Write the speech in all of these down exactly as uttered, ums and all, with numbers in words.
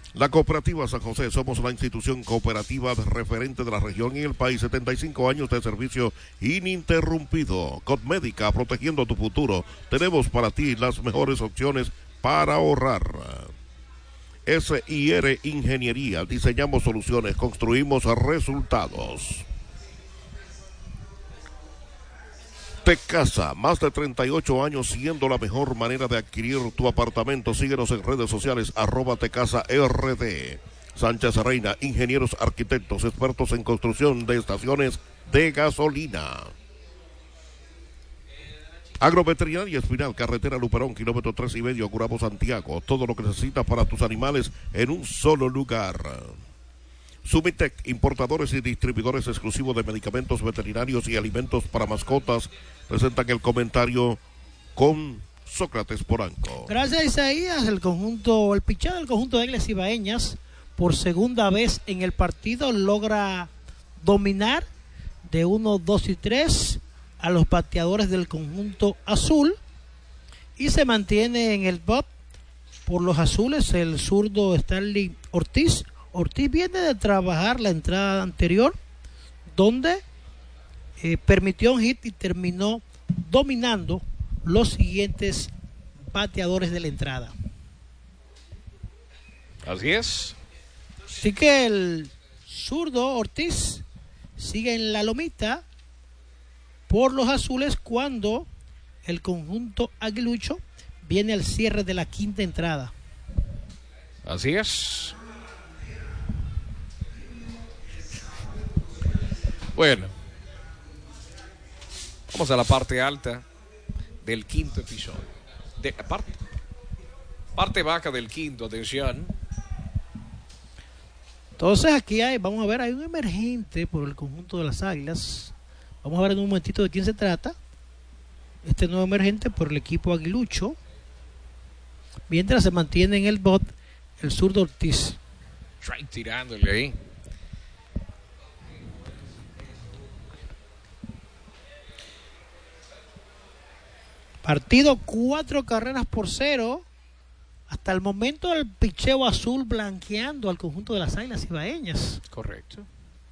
La Cooperativa San José, somos la institución cooperativa referente de la región y el país, setenta y cinco años de servicio ininterrumpido. Codmédica, protegiendo tu futuro. Tenemos para ti las mejores opciones para ahorrar. S I R Ingeniería, diseñamos soluciones, construimos resultados. Tecasa, más de treinta y ocho años siendo la mejor manera de adquirir tu apartamento. Síguenos en redes sociales, arroba Tecasa R D. Sánchez Reina, ingenieros arquitectos, expertos en construcción de estaciones de gasolina. Agroveterinaria Espinal, carretera Luperón, kilómetro tres y medio, Curabo, Santiago. Todo lo que necesitas para tus animales en un solo lugar. Sumitec, importadores y distribuidores exclusivos de medicamentos veterinarios y alimentos para mascotas, presentan el comentario con Sócrates Polanco. Gracias, Isaías. El conjunto, el pichado del conjunto de Águilas Ibaeñas, por segunda vez en el partido, logra dominar de uno, dos y tres a los bateadores del conjunto azul y se mantiene en el bot por los azules el zurdo Stanley Ortiz. Ortiz viene de trabajar la entrada anterior donde eh, permitió un hit y terminó dominando los siguientes bateadores de la entrada. Así es. Así que el zurdo Ortiz sigue en la lomita por los azules cuando el conjunto aguilucho viene al cierre de la quinta entrada. Así es. Bueno, vamos a la parte alta del quinto episodio. De, parte, parte baja del quinto, atención. Entonces aquí hay, vamos a ver, hay un emergente por el conjunto de las Águilas. Vamos a ver en un momentito de quién se trata. Este nuevo emergente por el equipo aguilucho. Mientras se mantiene en el bot el zurdo Ortiz. Strike tirándole ahí. Partido cuatro carreras por cero. Hasta el momento el picheo azul blanqueando al conjunto de las Águilas Ibaeñas. Correcto.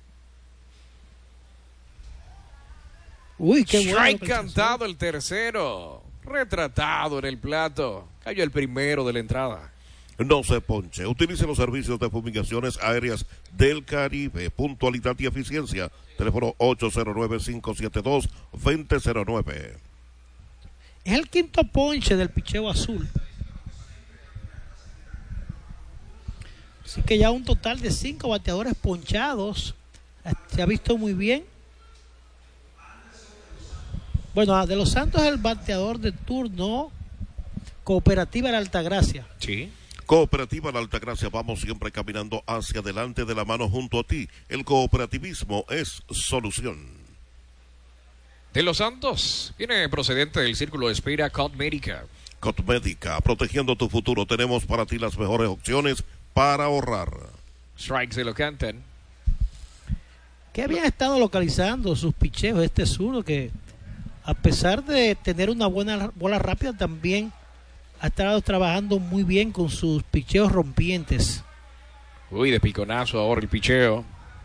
Uy, qué bueno. Strike cantado el tercero. Retratado en el plato. Cayó el primero de la entrada. No se ponche. Utilice los servicios de fumigaciones aéreas del Caribe. Puntualidad y eficiencia. Teléfono ocho cero nueve, cinco siete dos, dos cero cero nueve. Es el quinto ponche del picheo azul. Así que ya un total de cinco bateadores ponchados. Se ha visto muy bien. Bueno, de los Santos el bateador de turno. Cooperativa La Altagracia. Sí. Cooperativa La Altagracia, vamos siempre caminando hacia adelante de la mano junto a ti. El cooperativismo es solución. De los Santos, viene procedente del Círculo de Espera Codmédica. Codmédica, protegiendo tu futuro. Tenemos para ti las mejores opciones para ahorrar. Strikes se lo cantan. Que habían estado localizando sus picheos este zurdo que a pesar de tener una buena bola rápida también ha estado trabajando muy bien con sus picheos rompientes. Uy, de piconazo ahora el picheo.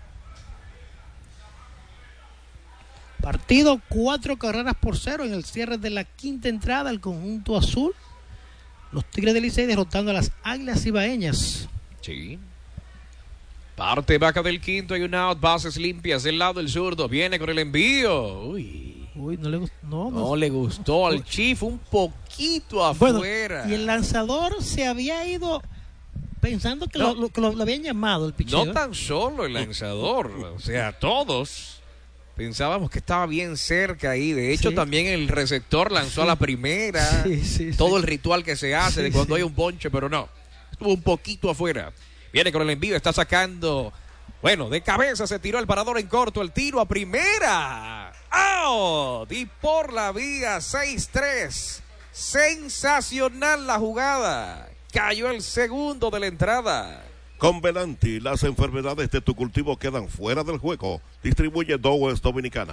Partido cuatro carreras por cero en el cierre de la quinta entrada, el conjunto azul. Los Tigres del Licey derrotando a las Águilas Ibaeñas. Sí. Parte baja del quinto, hay un out, bases limpias del lado del zurdo. Viene con el envío. Uy. Uy, no le gustó. No, no, no le gustó al Chief, un poquito afuera. Bueno, y el lanzador se había ido pensando que, no, lo, que lo, lo habían llamado el picheo. No tan solo el lanzador, o sea, todos pensábamos que estaba bien cerca ahí. De hecho, sí, también el receptor lanzó sí. a la primera. Sí, sí, todo sí. el ritual que se hace sí, de cuando sí. hay un ponche, pero no. Estuvo un poquito afuera. Viene con el envío, está sacando. Bueno, de cabeza se tiró el parador en corto. El tiro a primera. ¡Out! Y por la vía seis tres. Sensacional la jugada. Cayó el segundo de la entrada. Con Velanti, las enfermedades de tu cultivo quedan fuera del juego. Distribuye Dowes Dominicana.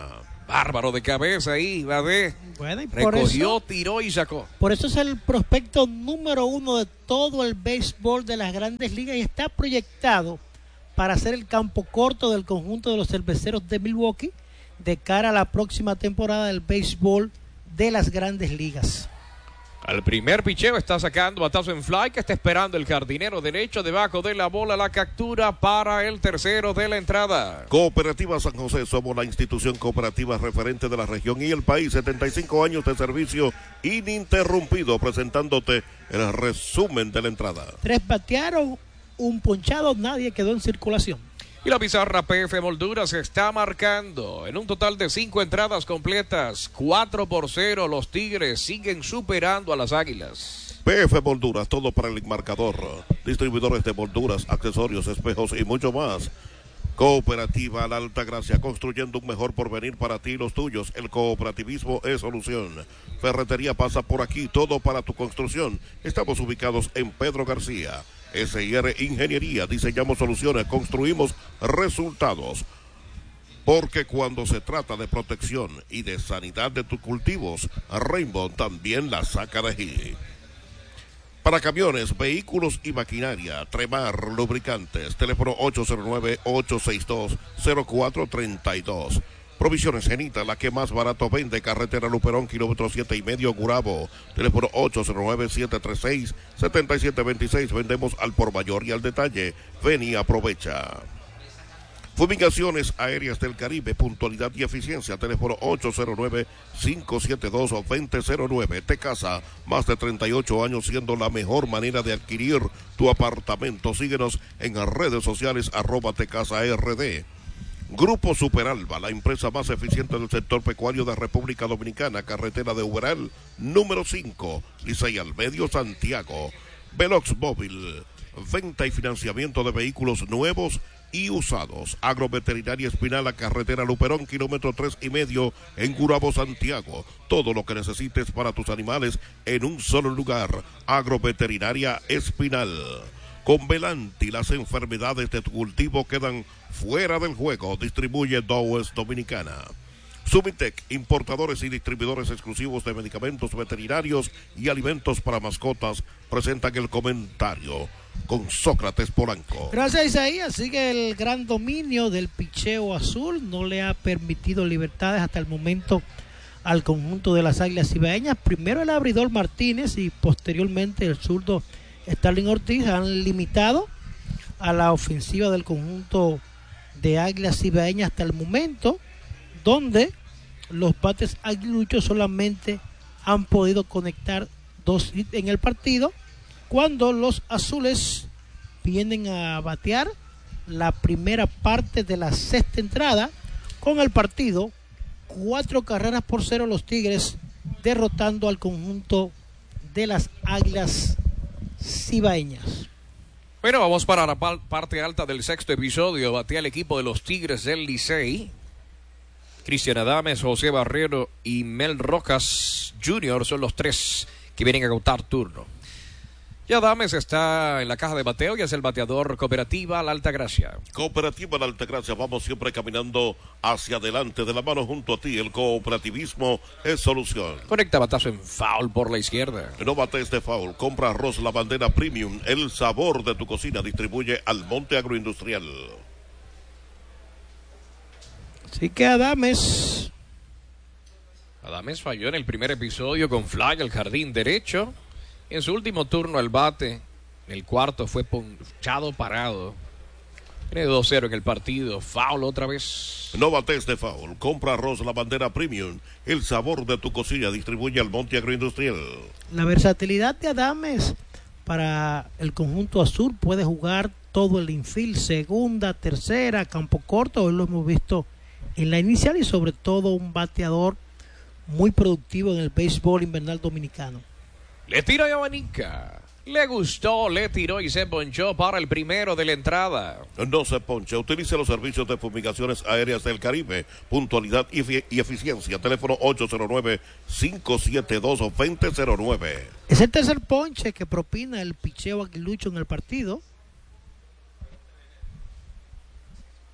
Bárbaro de cabeza ahí, Badé. Bueno, y recogió, por eso, tiró y sacó. Por eso es el prospecto número uno de todo el béisbol de las grandes ligas y está proyectado para ser el campo corto del conjunto de los Cerveceros de Milwaukee de cara a la próxima temporada del béisbol de las grandes ligas. Al primer picheo está sacando batazo en fly, que está esperando el jardinero derecho debajo de la bola, la captura para el tercero de la entrada. Cooperativa San José, somos la institución cooperativa referente de la región y el país. setenta y cinco años de servicio ininterrumpido, presentándote el resumen de la entrada. Tres batearon, un ponchado, nadie quedó en circulación. Y la pizarra P F Molduras se está marcando en un total de cinco entradas completas, cuatro por cero. Los Tigres siguen superando a las Águilas. P F Molduras, todo para el enmarcador, distribuidores de molduras, accesorios, espejos y mucho más. Cooperativa La Altagracia, construyendo un mejor porvenir para ti y los tuyos. El cooperativismo es solución. Ferretería pasa por aquí, todo para tu construcción. Estamos ubicados en Pedro García. S I R Ingeniería, diseñamos soluciones, construimos resultados. Porque cuando se trata de protección y de sanidad de tus cultivos, Rainbow también la saca de allí. Para camiones, vehículos y maquinaria, Tremar Lubricantes, teléfono ocho cero nueve, ocho seis dos, cero cuatro tres dos. Provisiones Genita, la que más barato vende, carretera Luperón, kilómetro siete y medio, Gurabo. Teléfono ocho cero nueve, siete tres seis, siete siete dos seis. Vendemos al por mayor y al detalle. Ven y aprovecha. Fumigaciones Aéreas del Caribe, puntualidad y eficiencia. Teléfono ocho cero nueve, cinco siete dos, dos cero cero nueve. Tecasa, más de treinta y ocho años siendo la mejor manera de adquirir tu apartamento. Síguenos en las redes sociales, arroba Tecasa R D. Grupo Superalba, la empresa más eficiente del sector pecuario de República Dominicana, carretera de Uberal, número cinco, Licey al Medio, Santiago. Velox Móvil, venta y financiamiento de vehículos nuevos y usados. Agroveterinaria Espinal, carretera Luperón, kilómetro tres y medio, en Gurabo, Santiago. Todo lo que necesites para tus animales en un solo lugar. Agroveterinaria Espinal. Con Velanti, las enfermedades de tu cultivo quedan fuera del juego. Distribuye Dowes Dominicana. Sumitec, importadores y distribuidores exclusivos de medicamentos veterinarios y alimentos para mascotas, presentan el comentario con Sócrates Polanco. Gracias, Isaías. Sigue el gran dominio del picheo azul. No le ha permitido libertades hasta el momento al conjunto de las Águilas Cibaeñas. Primero el abridor Martínez y posteriormente el zurdo Starling Ortiz han limitado a la ofensiva del conjunto de Águilas Cibaeñas hasta el momento, donde los bates aguiluchos solamente han podido conectar dos hits en el partido, cuando los azules vienen a batear la primera parte de la sexta entrada con el partido cuatro carreras por cero, los Tigres derrotando al conjunto de las Águilas Cibaeñas. Bueno, vamos para la parte alta del sexto episodio. Batea el equipo de los Tigres del Licey. Cristian Adames, José Barrero y Mel Rojas junior son los tres que vienen a agotar turno. Y Adames está en la caja de bateo y es el bateador. Cooperativa La Altagracia. Cooperativa La Altagracia, vamos siempre caminando hacia adelante, de la mano junto a ti. El cooperativismo es solución. Conecta batazo en foul por la izquierda. No bates de foul, compra arroz La Bandera Premium, el sabor de tu cocina. Distribuye Almonte Agroindustrial. Así que Adames. Adames falló en el primer episodio con fly al jardín derecho. En su último turno al bate, en el cuarto fue ponchado parado. Tiene dos cero en el partido, foul otra vez. No bates de foul, compra arroz La Bandera Premium, el sabor de tu cocina. Distribuye al Monte Agroindustrial. La versatilidad de Adames para el conjunto azul, puede jugar todo el infield, segunda, tercera, campo corto. Hoy lo hemos visto en la inicial y sobre todo un bateador muy productivo en el béisbol invernal dominicano. Le tira y abanica. Le gustó, le tiró y se ponchó para el primero de la entrada. No se ponche, utilice los servicios de fumigaciones aéreas del Caribe. Puntualidad y, y eficiencia. Teléfono ocho cero nueve, cinco siete dos, dos cero cero nueve. Es el tercer ponche que propina el picheo aguilucho en el partido.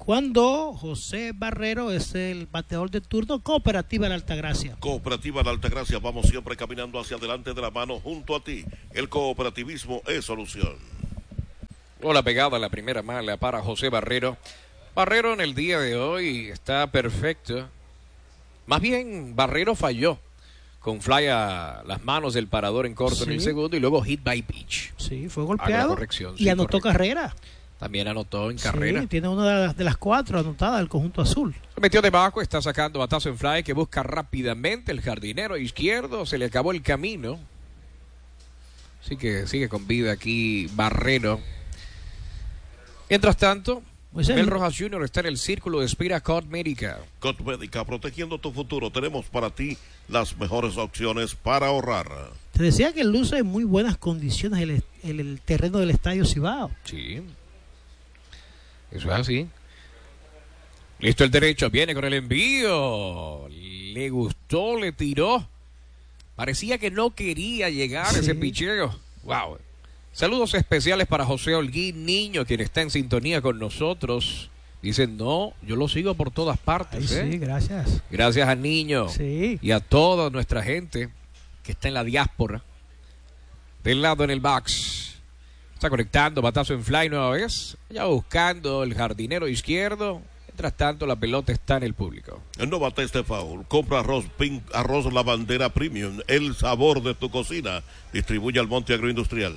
cuando José Barrero es el bateador de turno. Cooperativa La Altagracia. Cooperativa La Altagracia, vamos siempre caminando hacia adelante de la mano junto a ti. El cooperativismo es solución. Bola pegada, la primera mala para José Barrero. Barrero en el día de hoy está perfecto. Más bien, Barrero falló con fly a las manos del parador en corto, sí, en el segundo, y luego hit by pitch. Sí, fue golpeado corrección, y sí, anotó correcto. Carrera. También anotó en carrera. Sí, tiene una de las, de las cuatro anotadas del conjunto azul. Se metió debajo, está sacando batazo en fly que busca rápidamente el jardinero izquierdo. Se le acabó el camino. Así que sigue con vida aquí Barrero. Mientras tanto, pues Mel el... Rojas junior está en el círculo de espera Codmédica. Codmédica, protegiendo tu futuro. Tenemos para ti las mejores opciones para ahorrar. Te decía que luce en muy buenas condiciones el, el, el terreno del Estadio Cibao. Sí. Eso es así. Listo el derecho, viene con el envío. Le gustó, le tiró. Parecía que no quería llegar sí. ese picheo. Wow. Saludos especiales para José Holguín Niño, quien está en sintonía con nosotros. Dicen, no, yo lo sigo por todas partes. Ay, ¿eh? Sí, gracias. Gracias a Niño. Sí. Y a toda nuestra gente que está en la diáspora. Del lado en el box. Está conectando, batazo en fly nueva vez. Ya buscando el jardinero izquierdo. Mientras tanto, la pelota está en el público. No bate este foul. Compra arroz Pink, arroz La Bandera Premium. El sabor de tu cocina. Distribuye al Monte Agroindustrial.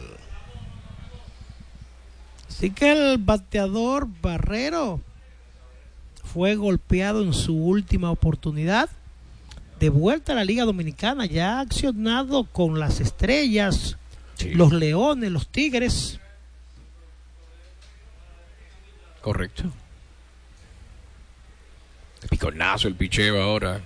Así que el bateador Barrero fue golpeado en su última oportunidad. De vuelta a la Liga Dominicana, ya ha accionado con las Estrellas, sí. los Leones, los Tigres. Correcto. Piconazo el picheo ahora.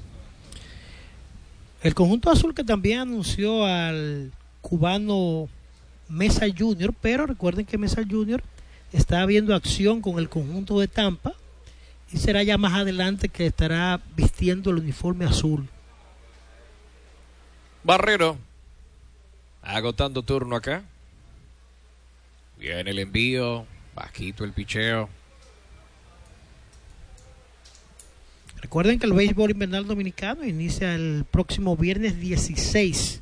El conjunto azul que también anunció al cubano Mesa Junior, pero recuerden que Mesa Junior está viendo acción con el conjunto de Tampa y será ya más adelante que estará vistiendo el uniforme azul. Barrero agotando turno acá. Viene el envío, bajito el picheo. Recuerden que el béisbol invernal dominicano inicia el próximo viernes dieciséis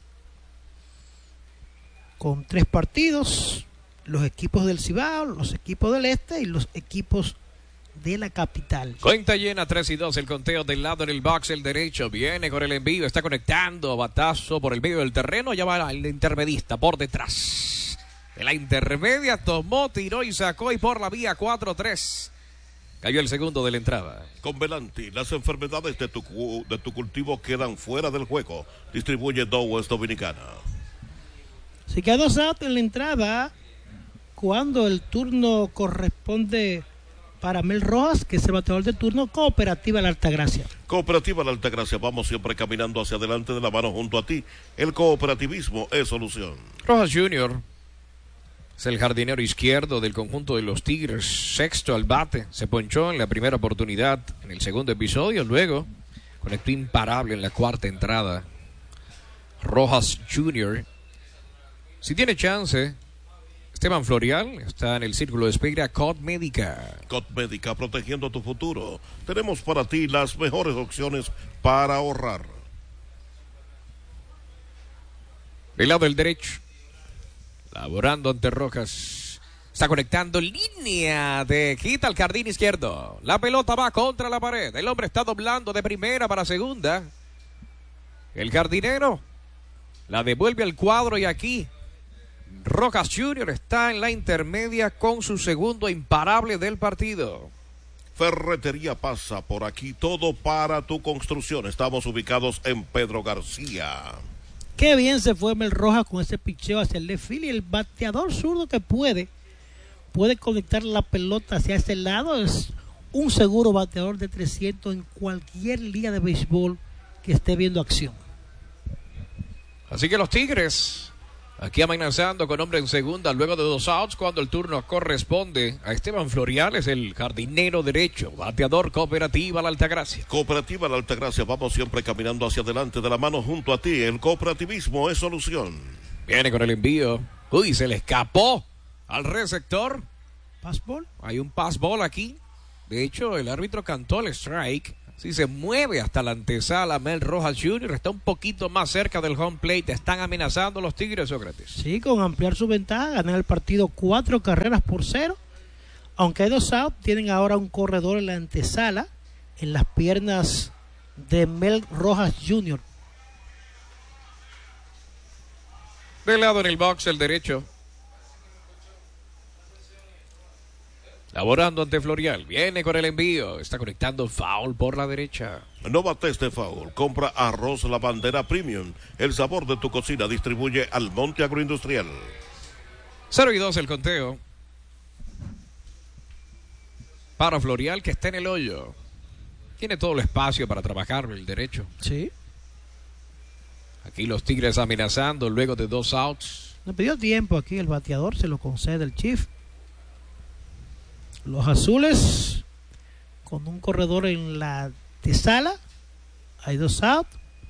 con tres partidos, los equipos del Cibao, los equipos del Este y los equipos de la capital. Cuenta llena, tres y dos, el conteo del lado en el box, el derecho, viene con el envío, está conectando, batazo por el medio del terreno, ya va el intermedista por detrás. De la intermedia tomó, tiró y sacó y por la vía cuatro tres. Cayó el segundo de la entrada. Con Velanti, las enfermedades de tu, de tu cultivo quedan fuera del juego. Distribuye Dowes Dominicana. Se quedó dos outs en la entrada cuando el turno corresponde para Mel Rojas, que es el bateador de turno. Cooperativa La Altagracia. Cooperativa La Altagracia, vamos siempre caminando hacia adelante de la mano junto a ti. El cooperativismo es solución. Rojas junior es el jardinero izquierdo del conjunto de los Tigres, sexto al bate, se ponchó en la primera oportunidad en el segundo episodio, luego conectó imparable en la cuarta entrada. Rojas junior Si tiene chance, Esteban Florial está en el círculo de espera Codmédica. Codmédica, protegiendo tu futuro. Tenemos para ti las mejores opciones para ahorrar. Del lado del derecho, laborando ante Rojas. Está conectando línea de quita al jardín izquierdo. La pelota va contra la pared. El hombre está doblando de primera para segunda. El jardinero la devuelve al cuadro y aquí Rojas junior está en la intermedia con su segundo imparable del partido. Ferretería Pasa, por aquí todo para tu construcción. Estamos ubicados en Pedro García. Qué bien se fue Mel Rojas con ese picheo hacia el left field, y el bateador zurdo que puede puede conectar la pelota hacia ese lado. Es un seguro bateador de trescientos en cualquier liga de béisbol que esté viendo acción. Así que los Tigres aquí amenazando con hombre en segunda luego de dos outs cuando el turno corresponde a Esteban Floriales, el jardinero derecho, bateador Cooperativa La Altagracia. Cooperativa La Altagracia, vamos siempre caminando hacia adelante de la mano junto a ti. El cooperativismo es solución. Viene con el envío. Uy, se le escapó al receptor. ¿Pass ball? Hay un pass ball aquí. De hecho, el árbitro cantó el strike. Si se mueve hasta la antesala, Mel Rojas junior está un poquito más cerca del home plate. Están amenazando los Tigres, Sócrates. Sí, con ampliar su ventaja, ganar el partido cuatro carreras por cero. Aunque hay dos outs, tienen ahora un corredor en la antesala, en las piernas de Mel Rojas junior De lado en el box, el derecho. Laborando ante Florial. Viene con el envío. Está conectando foul por la derecha. No bates de foul. Compra arroz La Bandera Premium. El sabor de tu cocina. Distribuye Almonte Agroindustrial. cero y dos el conteo. Para Florial, que está en el hoyo. Tiene todo el espacio para trabajar el derecho. Sí. Aquí los Tigres amenazando luego de dos outs. No pidió tiempo aquí el bateador. Se lo concede el Chief. Los azules con un corredor en la antesala. Hay dos outs.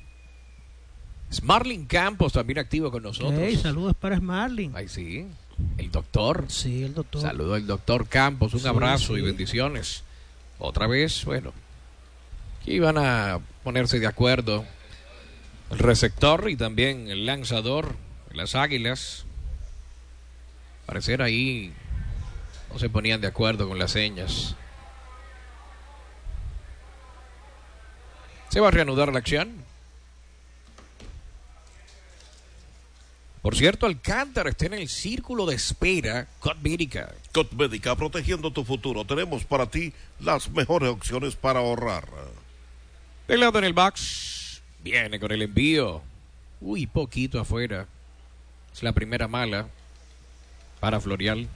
Marlin Campos también activo con nosotros. Hey, saludos para Marlin. Ay, sí. El doctor. Sí, el doctor. Saludos al doctor Campos. Un sí, abrazo sí. y bendiciones. Otra vez, bueno. Aquí van a ponerse de acuerdo el receptor y también el lanzador. Las Águilas. Parecer ahí no se ponían de acuerdo con las señas. Se va a reanudar la acción. Por cierto, Alcántara está en el círculo de espera. Cotmédica. Cotmédica, protegiendo tu futuro. Tenemos para ti las mejores opciones para ahorrar. De lado en el box. Viene con el envío. Uy, poquito afuera. Es la primera mala para Florial.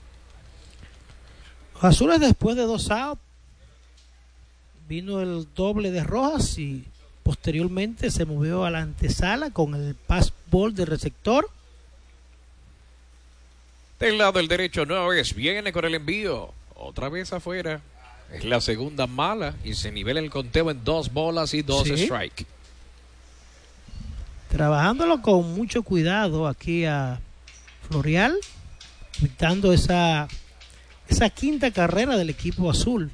Azules después de dos outs. Vino el doble de Rojas y posteriormente se movió a la antesala con el pass ball de receptor. Del lado del derecho no es. Viene con el envío. Otra vez afuera. Es la segunda mala y se nivela el conteo en dos bolas y dos sí. strike. Trabajándolo con mucho cuidado aquí a Florial, evitando esa, esa quinta carrera del equipo azul.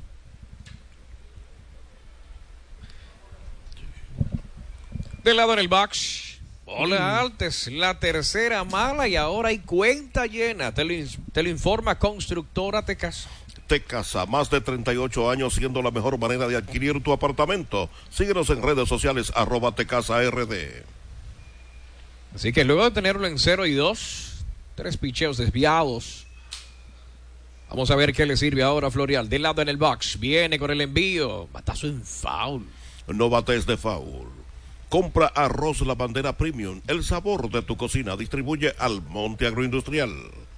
Del lado en el box. Bola alta, es la tercera mala y ahora hay cuenta llena. Te lo, te lo informa Constructora Tecasa. Tecasa, más de treinta y ocho años siendo la mejor manera de adquirir tu apartamento. Síguenos en redes sociales, arroba Tecasa R D. Así que luego de tenerlo en cero y dos, tres picheos desviados. Vamos a ver qué le sirve ahora a Florial. Del lado en el box, viene con el envío. Batazo en foul. No bates de foul. Compra arroz La Bandera Premium. El sabor de tu cocina. Distribuye Almonte Agroindustrial.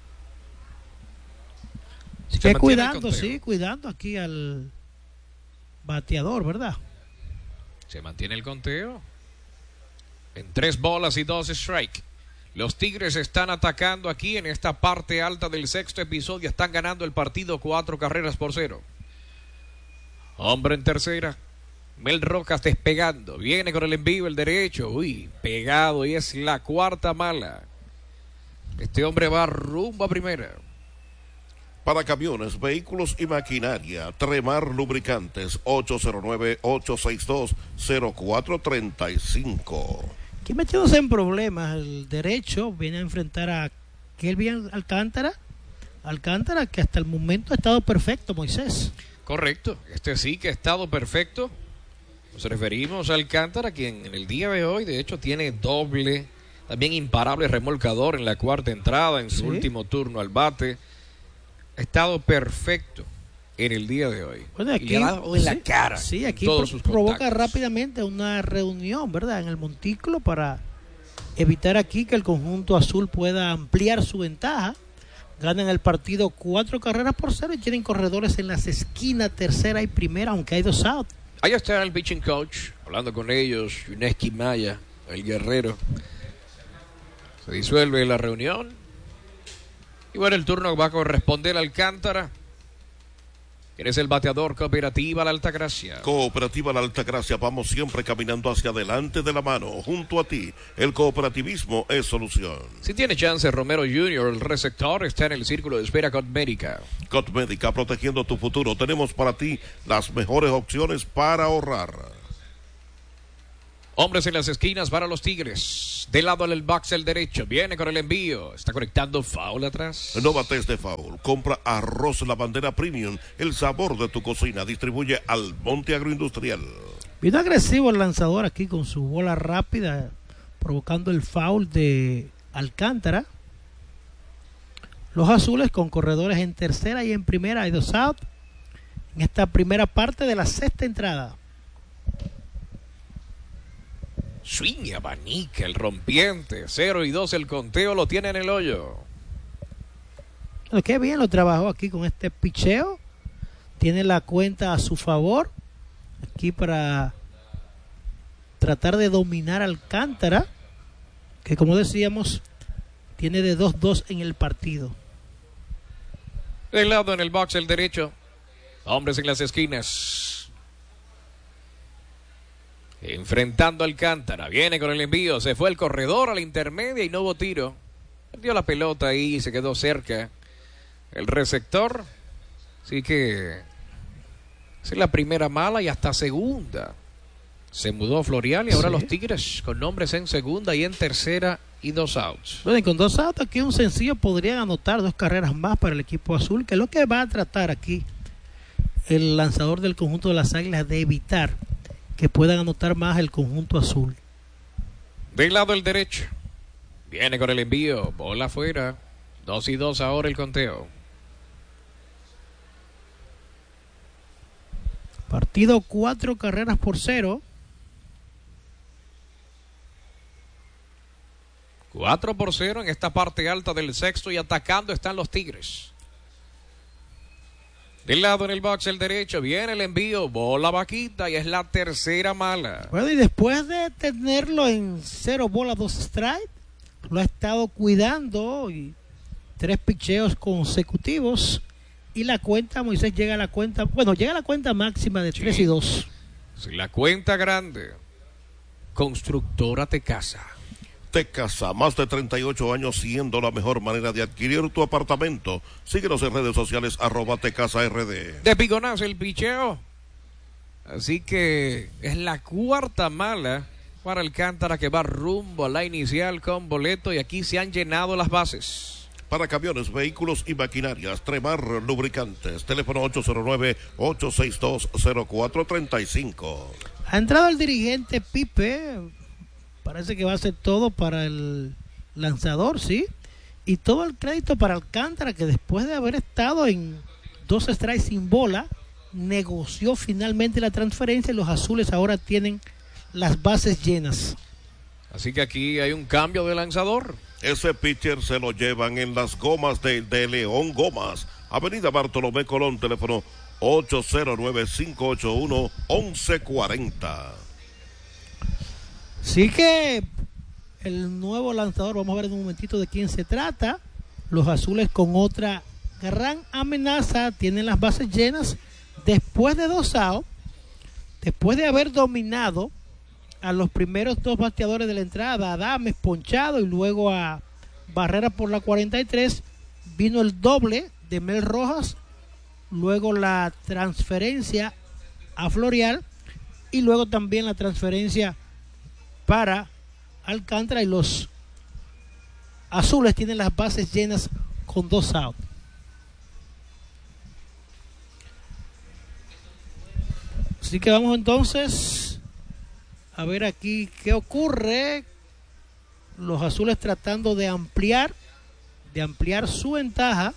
Así que cuidando, sí, cuidando aquí al bateador, ¿verdad? Se mantiene el conteo. En tres bolas y dos strike. Los Tigres están atacando aquí en esta parte alta del sexto episodio. Están ganando el partido cuatro carreras por cero. Hombre en tercera. Mel Rojas despegando. Viene con el envío el derecho. Uy, pegado y es la cuarta mala. Este hombre va rumbo a primera. Para camiones, vehículos y maquinaria, Tremar Lubricantes, ocho cero nueve, ocho seis dos, cero cuatro tres cinco. Aquí metiéndose en problemas, el derecho viene a enfrentar a Kelvin Alcántara. Alcántara que hasta el momento ha estado perfecto, Moisés. Correcto, este sí que ha estado perfecto. Nos referimos a Alcántara, quien en el día de hoy, de hecho, tiene doble, también imparable remolcador en la cuarta entrada, en su ¿sí? último turno al bate. Ha estado perfecto en el día de hoy. Bueno, aquí, y le ha dado en sí, la cara. Sí, aquí todos pro- sus provoca rápidamente una reunión, ¿verdad? En el montículo para evitar aquí que el conjunto azul pueda ampliar su ventaja. Ganan el partido cuatro carreras por cero y tienen corredores en las esquinas tercera y primera, aunque hay dos outs. Ahí está el pitching coach, hablando con ellos, Yuneski Maya, el guerrero. Se disuelve la reunión. Y bueno, el turno va a corresponder a Alcántara. Eres el bateador Cooperativa La Altagracia. Cooperativa La Altagracia, vamos siempre caminando hacia adelante de la mano, junto a ti. El cooperativismo es solución. Si tiene chance, Romero junior, el receptor está en el círculo de espera Cotmédica. Cotmédica, protegiendo tu futuro. Tenemos para ti las mejores opciones para ahorrar. Hombres en las esquinas para los Tigres. Del lado del box el derecho. Viene con el envío. Está conectando foul atrás. No bates de foul. Compra arroz La Bandera Premium. El sabor de tu cocina. Distribuye al Monte Agroindustrial. Vino agresivo el lanzador aquí con su bola rápida, provocando el foul de Alcántara. Los azules con corredores en tercera y en primera. Hay dos out en esta primera parte de la sexta entrada. Swing y abanica el rompiente. Cero y dos el conteo, lo tiene en el hoyo. Bueno, qué bien lo trabajó aquí con este picheo. Tiene la cuenta a su favor. Aquí para tratar de dominar Alcántara, que como decíamos, tiene de dos dos en el partido. Del lado en el box el derecho. Hombres en las esquinas. Enfrentando a Alcántara, viene con el envío, se fue el corredor a la intermedia y no hubo tiro. Perdió la pelota ahí y se quedó cerca el receptor. Así que es la primera mala y hasta segunda. Se mudó Florial y ahora sí. Los Tigres con nombres en segunda y en tercera y dos outs. Bueno, y con dos outs aquí un sencillo podrían anotar dos carreras más para el equipo azul, que es lo que va a tratar aquí el lanzador del conjunto de las Águilas de evitar que puedan anotar más el conjunto azul. Del lado del derecho. Viene con el envío. Bola afuera. Dos y dos ahora el conteo. Partido cuatro carreras por cero. Cuatro por cero en esta parte alta del sexto y atacando están los Tigres. Del lado en el box el derecho, viene el envío, bola vaquita y es la tercera mala. Bueno, y después de tenerlo en cero bolas, dos strikes, lo ha estado cuidando y tres picheos consecutivos y la cuenta, Moisés llega a la cuenta, bueno, llega a la cuenta máxima de sí. tres y dos. Si la cuenta grande, Constructora Tecasa. Tecasa, más de treinta y ocho años siendo la mejor manera de adquirir tu apartamento. Síguenos en redes sociales, arroba Tecasa R D. De piconazo el picheo. Así que es la cuarta mala para Alcántara, que va rumbo a la inicial con boleto, y aquí se han llenado las bases. Para camiones, vehículos y maquinarias, Tremar Lubricantes. Teléfono ocho cero nueve, ocho seis dos, cero cuatro tres cinco. Ha entrado el dirigente Pipe. Parece que va a ser todo para el lanzador, ¿sí? Y todo el crédito para Alcántara, que después de haber estado en dos strikes sin bola, negoció finalmente la transferencia y los azules ahora tienen las bases llenas. Así que aquí hay un cambio de lanzador. Ese pitcher se lo llevan en las gomas de, de León Gomas. Avenida Bartolomé Colón, teléfono ocho cero nueve, cinco ocho uno, once cuarenta. Sí que el nuevo lanzador, vamos a ver en un momentito de quién se trata. Los azules con otra gran amenaza, tienen las bases llenas después de dos outs, después de haber dominado a los primeros dos bateadores de la entrada, a Adames ponchado y luego a Barrera por la cuarenta y tres, vino el doble de Mel Rojas, luego la transferencia a Florial y luego también la transferencia para Alcántara, y los azules tienen las bases llenas con dos outs. Así que vamos entonces a ver aquí qué ocurre. Los azules tratando de ampliar, de ampliar su ventaja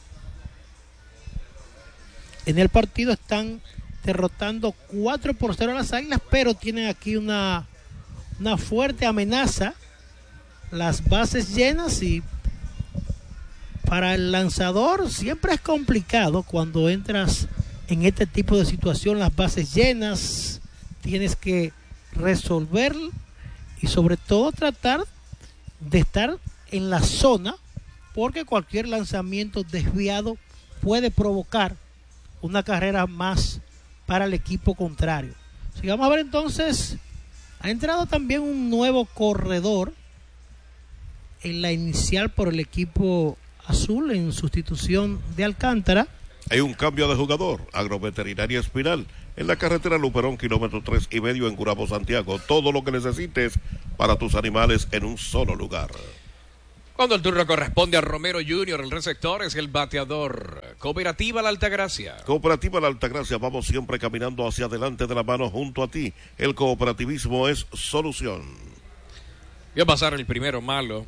en el partido. Están derrotando cuatro por cero a las Águilas, pero tienen aquí una una fuerte amenaza, las bases llenas, y para el lanzador siempre es complicado cuando entras en este tipo de situación, las bases llenas, tienes que resolver y sobre todo tratar de estar en la zona, porque cualquier lanzamiento desviado puede provocar una carrera más para el equipo contrario. Así que vamos a ver entonces, ha entrado también un nuevo corredor en la inicial por el equipo azul en sustitución de Alcántara. Hay un cambio de jugador, Agroveterinaria Espinal, en la carretera Luperón, kilómetro tres y medio en Gurabo, Santiago. Todo lo que necesites para tus animales en un solo lugar. Cuando el turno corresponde a Romero junior, el receptor es el bateador. Cooperativa La Altagracia. Cooperativa La Altagracia, vamos siempre caminando hacia adelante de la mano junto a ti. El cooperativismo es solución. Voy a pasar el primero malo.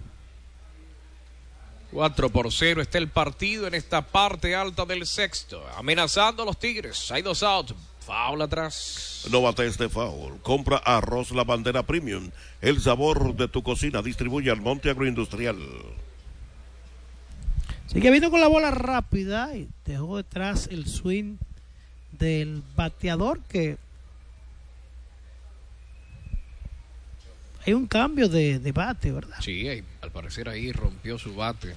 cuatro por cero está el partido en esta parte alta del sexto. Amenazando a los Tigres. Hay dos outs. Foul atrás. No bates de foul. Compra Arroz La Bandera Premium. El sabor de tu cocina. Distribuye al Monte Agroindustrial. Sigue vino con la bola rápida y dejó detrás el swing del bateador, que hay un cambio de, de bate, ¿verdad? Sí, hay, al parecer ahí rompió su bate.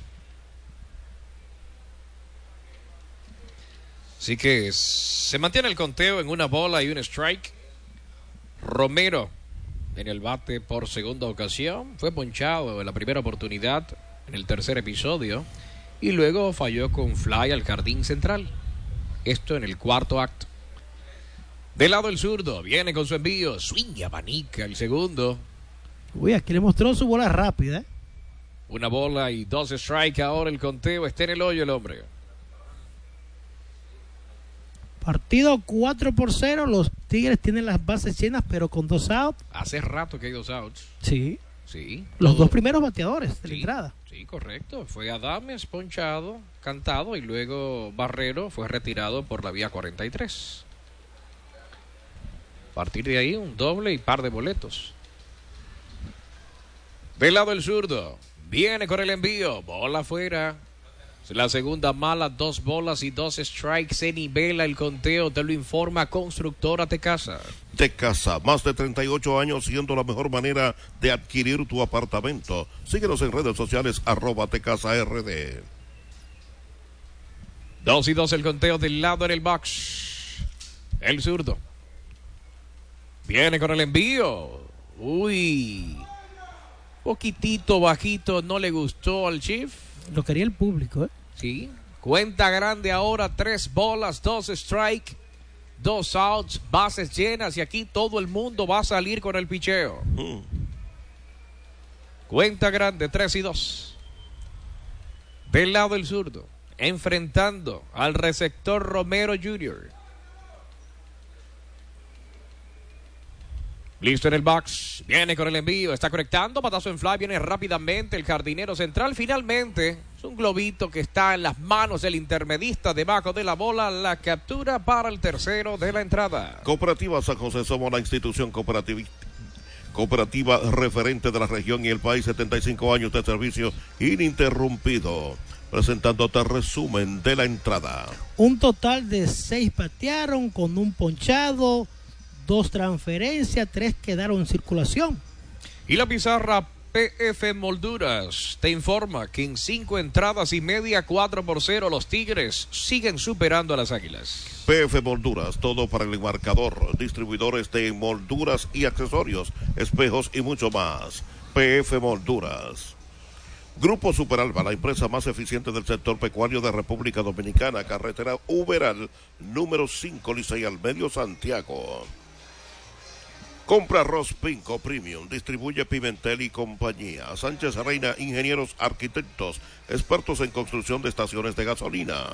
Así que se mantiene el conteo en una bola y un strike. Romero en el bate por segunda ocasión. Fue ponchado en la primera oportunidad en el tercer episodio. Y luego falló con fly al jardín central. Esto en el cuarto acto. Del lado el zurdo. Viene con su envío. Swing y abanica el segundo. Uy, aquí le mostró su bola rápida. ¿eh? Una bola y dos strike. Ahora el conteo está en el hoyo el hombre. Partido cuatro por cero. Los Tigres tienen las bases llenas, pero con dos outs. Hace rato que hay dos outs. Sí. Sí. Los todo. dos primeros bateadores de sí, la entrada. Sí, correcto. Fue Adames ponchado, cantado, y luego Barrero fue retirado por la vía cuarenta y tres. A partir de ahí, un doble y par de boletos. Del lado el zurdo. Viene con el envío. Bola afuera. La segunda mala, dos bolas y dos strikes. Se nivela el conteo, te lo informa Constructora Tecasa. Tecasa, más de treinta y ocho años siendo la mejor manera de adquirir tu apartamento. Síguenos en redes sociales, arroba Tecasa R D. Dos y dos el conteo del lado en el box. El zurdo. Viene con el envío. Uy. Poquitito bajito, no le gustó al Chief. Lo quería el público, ¿eh? Sí. Cuenta grande ahora, tres bolas, dos strike, dos outs, bases llenas, y aquí todo el mundo va a salir con el picheo. Mm. Cuenta grande, tres y dos. Del lado el zurdo, enfrentando al receptor Romero junior Listo en el box, viene con el envío, está conectando, patazo en fly, viene rápidamente el jardinero central. Finalmente, es un globito que está en las manos del intermedista debajo de la bola, la captura para el tercero de la entrada. Cooperativa San José, somos la institución cooperativa, cooperativa referente de la región y el país, setenta y cinco años de servicio ininterrumpido. Presentándote resumen de la entrada. Un total de seis batearon con un ponchado, dos transferencias, tres quedaron en circulación. Y la pizarra P F Molduras te informa que en cinco entradas y media, cuatro por cero, los Tigres siguen superando a las Águilas. P F Molduras, todo para el enmarcador, distribuidores de molduras y accesorios, espejos y mucho más. P F Molduras. Grupo Superalba, la empresa más eficiente del sector pecuario de República Dominicana, carretera Uberal, número cinco, Licey al Medio, Santiago. Compra arroz Pinco Premium, distribuye Pimentel y compañía. Sánchez Reina, ingenieros arquitectos, expertos en construcción de estaciones de gasolina.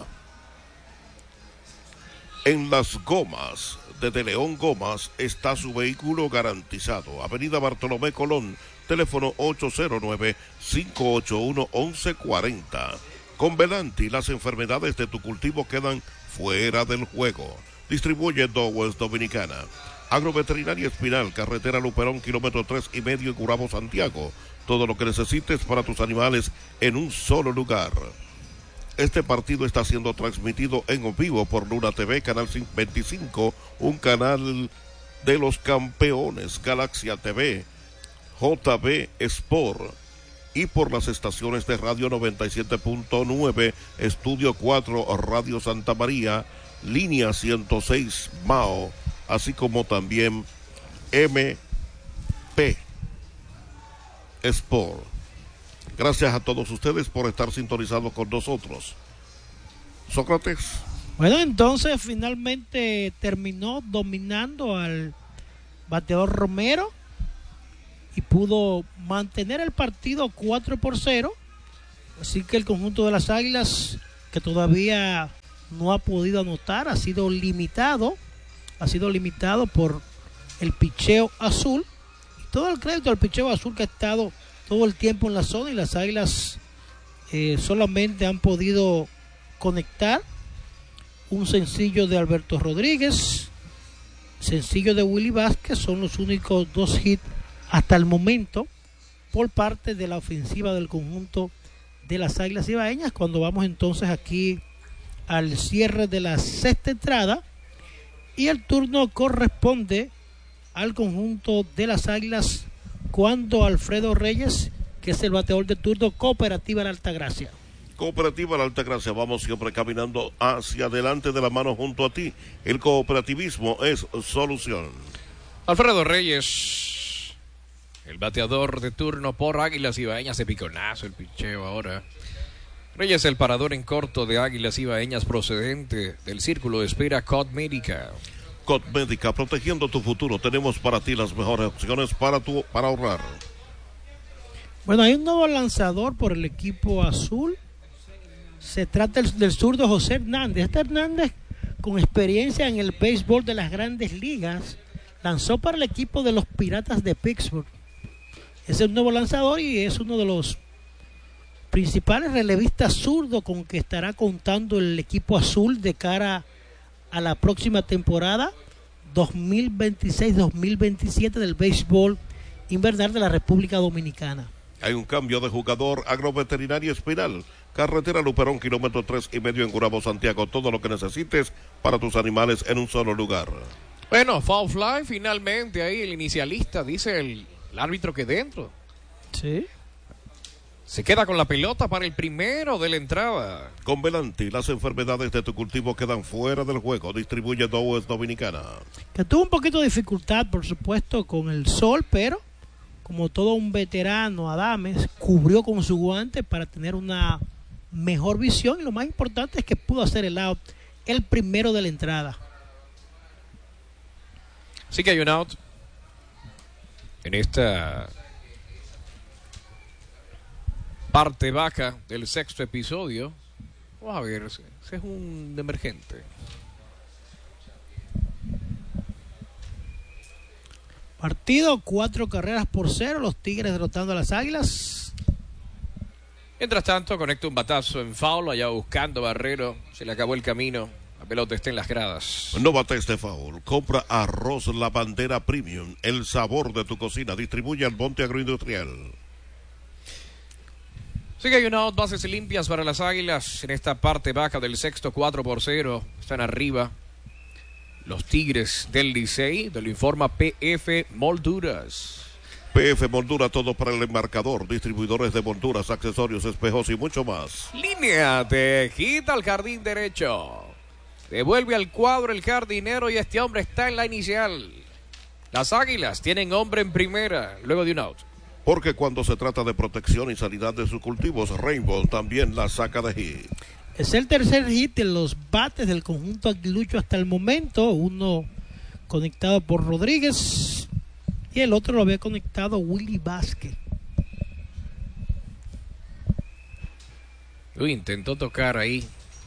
En las gomas de De León Gomas está su vehículo garantizado. Avenida Bartolomé Colón, teléfono ocho cero nueve, cinco ocho uno, once cuarenta. Con Velanti, las enfermedades de tu cultivo quedan fuera del juego. Distribuye Dowes Dominicana. Agroveterinaria Espinal, carretera Luperón, kilómetro tres y medio en Gurabo, Santiago. Todo lo que necesites para tus animales en un solo lugar. Este partido está siendo transmitido en vivo por Luna T V, canal veinticinco, un canal de los campeones, Galaxia T V, J B Sport, y por las estaciones de Radio noventa y siete punto nueve, Estudio cuatro, Radio Santa María, Línea ciento seis Mao, así como también M P Sport. Gracias a todos ustedes por estar sintonizados con nosotros. Sócrates. Bueno, entonces finalmente terminó dominando al bateador Romero y pudo mantener el partido cuatro por cero. Así que el conjunto de las Águilas, que todavía no ha podido anotar, ha sido limitado, ha sido limitado por el picheo azul. Y todo el crédito al picheo azul, que ha estado todo el tiempo en la zona, y las Águilas eh, solamente han podido conectar un sencillo de Alberto Rodríguez, sencillo de Willy Vázquez. Son los únicos dos hits hasta el momento por parte de la ofensiva del conjunto de las Águilas Ibaeñas. Cuando vamos entonces aquí al cierre de la sexta entrada, y el turno corresponde al conjunto de las Águilas cuando Alfredo Reyes, que es el bateador de turno, Cooperativa La Altagracia. Cooperativa La Altagracia, vamos siempre caminando hacia adelante de la mano junto a ti. El cooperativismo es solución. Alfredo Reyes, el bateador de turno por Águilas Ibaeñas, de piconazo el picheo ahora. Reyes, el parador en corto de Águilas Ibaeñas, procedente del círculo de espera Codmédica. Codmédica, protegiendo tu futuro. Tenemos para ti las mejores opciones para, tu, para ahorrar. Bueno, hay un nuevo lanzador por el equipo azul. Se trata del, del zurdo José Hernández. Este Hernández, con experiencia en el béisbol de las grandes ligas, lanzó para el equipo de los Piratas de Pittsburgh. Es el nuevo lanzador y es uno de los principales relevistas zurdos con que estará contando el equipo azul de cara a la próxima temporada dos mil veintiséis dos mil veintisiete del béisbol invernal de la República Dominicana. Hay un cambio de jugador. Agroveterinaria Espinal, carretera Luperón, kilómetro tres y medio en Gurabo, Santiago. Todo lo que necesites para tus animales en un solo lugar. Bueno, foul fly, finalmente ahí el inicialista, dice el, el árbitro que dentro. Sí. Se queda con la pelota para el primero de la entrada. Con Belanti, las enfermedades de tu cultivo quedan fuera del juego. Distribuye Dowes Dominicana. Que tuvo un poquito de dificultad, por supuesto, con el sol, pero como todo un veterano, Adames cubrió con su guante para tener una mejor visión, y lo más importante es que pudo hacer el out, el primero de la entrada. Sí que hay un out en esta parte baja del sexto episodio. Vamos a ver, ese es un emergente. Partido, cuatro carreras por cero, los Tigres derrotando a las Águilas. Mientras tanto, conecta un batazo en foul, allá buscando Barrero, se le acabó el camino, la pelota está en las gradas. No bates de foul, compra arroz La Bandera Premium, el sabor de tu cocina, distribuye al Monte Agroindustrial. Sigue hay una out, bases limpias para las Águilas en esta parte baja del sexto, cuatro por cero. Están arriba los Tigres del Licey, te lo informa P F Molduras. P F Moldura, todo para el embarcador, distribuidores de molduras, accesorios, espejos y mucho más. Línea, te quita al jardín derecho. Devuelve al cuadro el jardinero y este hombre está en la inicial. Las Águilas tienen hombre en primera, luego de un out. Porque cuando se trata de protección y sanidad de sus cultivos, Rainbow también la saca de hit. Es el tercer hit en los bates del conjunto aguilucho hasta el momento. Uno conectado por Rodríguez y el otro lo había conectado Willy Vázquez. Uy, intentó tocar ahí.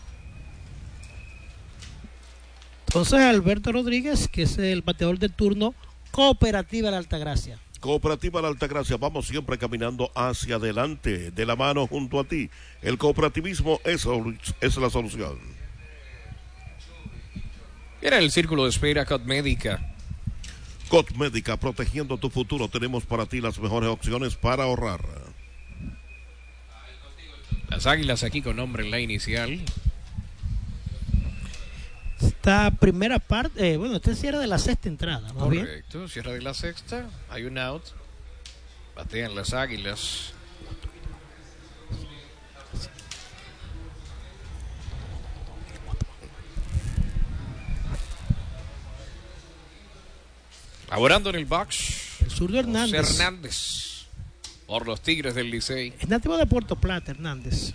Entonces Alberto Rodríguez, que es el bateador de turno, Cooperativa La Altagracia. Cooperativa La Altagracia, vamos siempre caminando hacia adelante, de la mano junto a ti. El cooperativismo es, es la solución. Era el círculo de espera Codmédica. Codmédica, protegiendo tu futuro. Tenemos para ti las mejores opciones para ahorrar. Las Águilas aquí con nombre en la inicial. Esta primera parte, eh, bueno, este cierre de la sexta entrada. ¿Va Correcto, bien? cierre de la sexta, hay un out. Batean las Águilas. Laborando en el box, el zurdo Hernández. José Hernández, por los Tigres del Licey. Es nativo de Puerto Plata, Hernández.